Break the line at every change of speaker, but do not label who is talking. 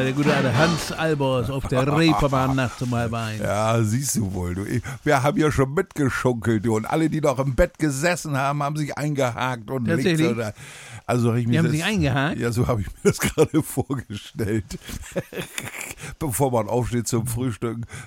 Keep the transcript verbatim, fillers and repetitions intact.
der gute alte Hans Albers auf der Reeperbahn nachts um halb eins.
Ja, siehst du wohl. Du. Wir haben ja schon mitgeschunkelt, du. Und alle, die noch im Bett gesessen haben, haben sich eingehakt. Und
Tatsächlich?
links oder, also ich
Die haben
das,
sich eingehakt?
Ja, so habe ich mir das gerade vorgestellt. Bevor man aufsteht zum Frühstück,